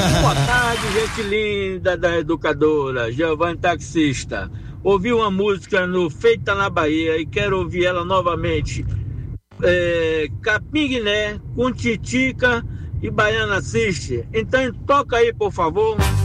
Boa tarde, gente linda da educadora, Giovanni Taxista. Ouvi uma música no Feita na Bahia e quero ouvir ela novamente. Capim Guiné, com Titica e Baiana Assiste. Então toca aí, por favor.